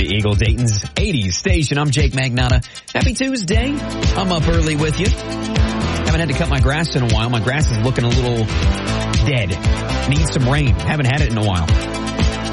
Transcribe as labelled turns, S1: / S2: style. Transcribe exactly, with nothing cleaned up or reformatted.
S1: Eagle, Dayton's eighties station. I'm Jake Magnotta. Happy Tuesday. I'm up early with you. Haven't had to cut my grass in a while. My grass is looking a little dead. Needs some rain. Haven't had it in a while.